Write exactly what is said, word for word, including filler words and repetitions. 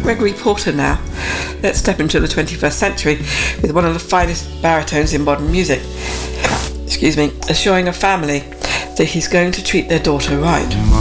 Gregory Porter now. Let's step into the twenty-first century with one of the finest baritones in modern music. Excuse me, assuring a family that he's going to treat their daughter right.